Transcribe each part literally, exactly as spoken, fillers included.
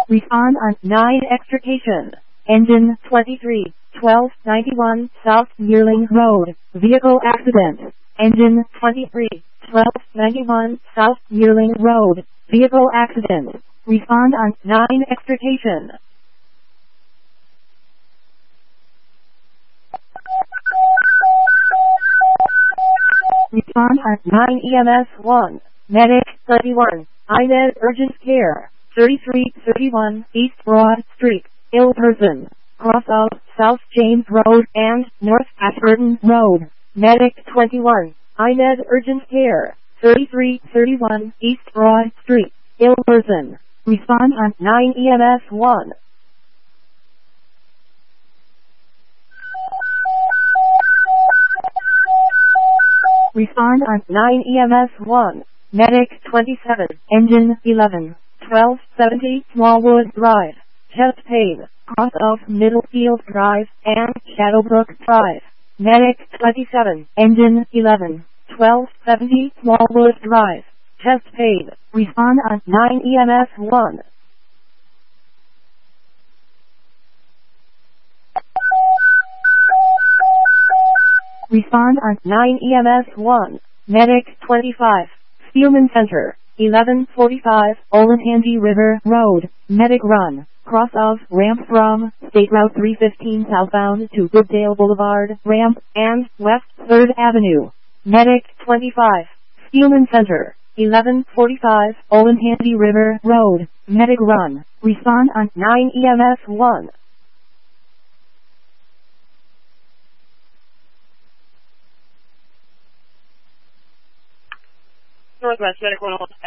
Respond on nine extrication. Engine twenty-three, twelve ninety-one South Yearling Road. Vehicle accident. Engine twenty-three, twelve ninety-one South Yearling Road. Vehicle accident. Respond on nine extrication. Respond on nine E M S one. Medic thirty-one. I N E D Urgent Care. thirty-three thirty-one East Broad Street. Ill person. Cross of South James Road and North Ashburton Road. Medic twenty-one. I N E D Urgent Care. thirty-three thirty-one East Broad Street. Ill person. Respond on nine E M S one. Respond on nine E M S one. Medic twenty-seven. Engine eleven. twelve seventy Smallwood Drive. Chest pain. Cross of Middlefield Drive and Shadowbrook Drive. Medic twenty-seven. Engine eleven. twelve seventy Smallwood Drive. Chest pain. Respond on nine E M S one. Respond on nine E M S one. Medic twenty-five. Steelman Center. eleven forty-five Olentangy River Road. Medic run. Cross of ramp from State Route three fifteen southbound to Goodale Boulevard ramp and West third Avenue. Medic twenty-five. Steelman Center. eleven forty-five Olentangy River Road. Medic run. Respond on nine E M S one. Northwest Medic one oh one.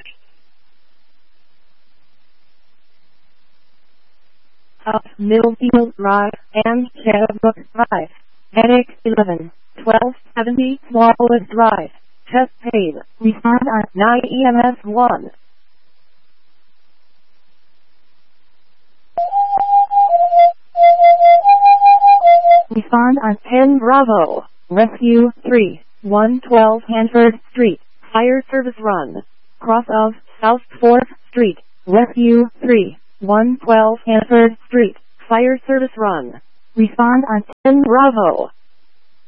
Up Middlefield Drive and Shadowbrook Drive. Medic eleven. twelve seventy Smallwood Drive. Chest pain. Respond on nine E M S one. Respond on ten Bravo. Rescue three. one twelve Hanford Street. Fire service run. Cross of South fourth Street. Rescue three. one twelve Hanford Street. Fire service run. Respond on ten Bravo.